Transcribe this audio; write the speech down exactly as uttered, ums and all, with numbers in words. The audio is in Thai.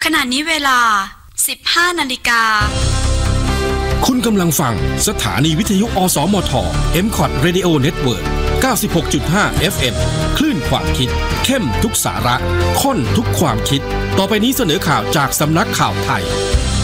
ขณะนี้เวลา สิบห้านาฬิกาคุณกำลังฟังสถานีวิทยุอสมท เอ็ม ซี โอ ที Radio Network เก้าสิบหกจุดห้า เอฟ เอ็ม คลื่นความคิดเข้มทุกสาระข้นทุกความคิดต่อไปนี้เสนอข่าวจากสำนักข่าวไทย